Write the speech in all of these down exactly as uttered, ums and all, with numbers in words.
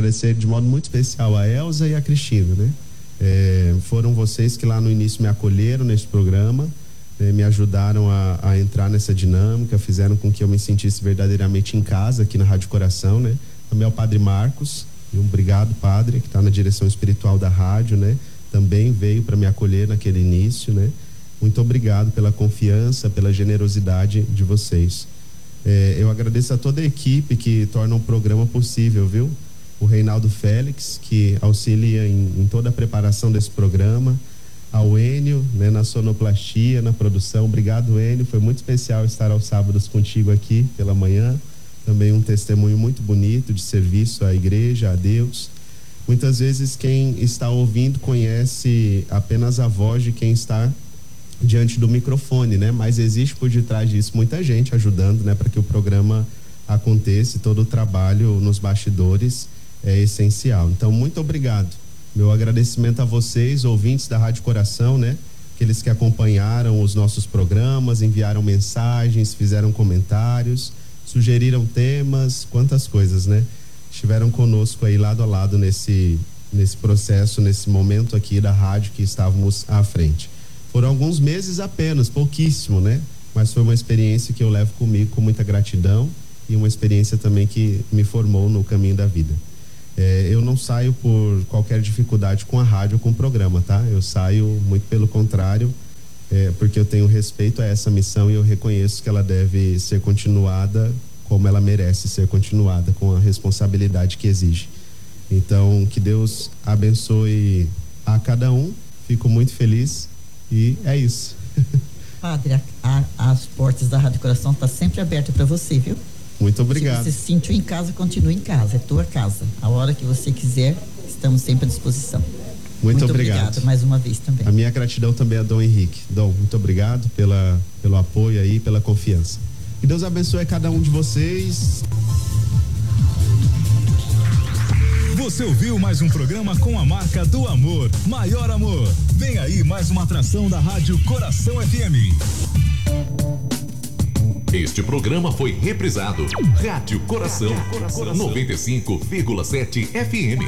agradecer de modo muito especial a Elza e a Cristina, né? É, foram vocês que lá no início me acolheram nesse programa, é, me ajudaram a, a entrar nessa dinâmica, fizeram com que eu me sentisse verdadeiramente em casa aqui na Rádio Coração, né? Também ao Padre Marcos, e um obrigado, Padre, que está na direção espiritual da rádio, né? Também veio para me acolher naquele início, né? Muito obrigado pela confiança, pela generosidade de vocês. É, eu agradeço a toda a equipe que torna o programa possível, viu? O Reinaldo Félix, que auxilia em, em toda a preparação desse programa, ao Enio, né, na sonoplastia, na produção. Obrigado, Enio, foi muito especial estar aos sábados contigo aqui pela manhã, também um testemunho muito bonito de serviço à igreja, a Deus. Muitas vezes quem está ouvindo conhece apenas a voz de quem está diante do microfone, né? Mas existe por detrás disso muita gente ajudando, né, para que o programa aconteça, e todo o trabalho nos bastidores é essencial. Então, muito obrigado. Meu agradecimento a vocês, ouvintes da Rádio Coração, né? Aqueles que acompanharam os nossos programas, enviaram mensagens, fizeram comentários, sugeriram temas, quantas coisas, né? Estiveram conosco aí lado a lado nesse, nesse processo, nesse momento aqui da rádio que estávamos à frente. Foram alguns meses apenas, pouquíssimo, né? Mas foi uma experiência que eu levo comigo com muita gratidão e uma experiência também que me formou no caminho da vida. É, eu não saio por qualquer dificuldade com a rádio ou com o programa, tá? Eu saio muito pelo contrário, é, porque eu tenho respeito a essa missão e eu reconheço que ela deve ser continuada como ela merece ser continuada, com a responsabilidade que exige. Então, que Deus abençoe a cada um, fico muito feliz e é isso. Padre, a, a, as portas da Rádio Coração estão sempre abertas para você, viu? Muito obrigado. Se você se sentiu em casa, continue em casa, é tua casa. A hora que você quiser, estamos sempre à disposição. Muito, muito obrigado. obrigado mais uma vez também. A minha gratidão também a Dom Henrique. Dom, muito obrigado pela, pelo apoio aí, pela confiança. Que Deus abençoe cada um de vocês. Você ouviu mais um programa com a marca do amor, Maior Amor. Vem aí mais uma atração da Rádio Coração F M. Este programa foi reprisado. Rádio Coração, Coração. noventa e cinco vírgula sete F M.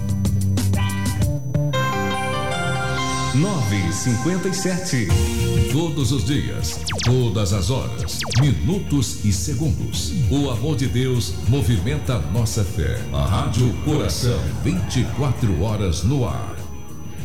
nove e cinquenta e sete. Todos os dias, todas as horas, minutos e segundos. O amor de Deus movimenta nossa fé. A Rádio Coração, vinte e quatro horas no ar.